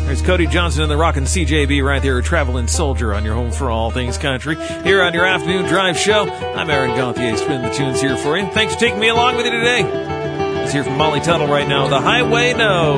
There's Cody Johnson and the Rockin' CJB right there, a traveling soldier on your home for all things country. Here on your afternoon drive show, I'm Aaron Gauthier, spinning the tunes here for you. Thanks for taking me along with you today. Let's hear from Molly Tuttle right now, The Highway No.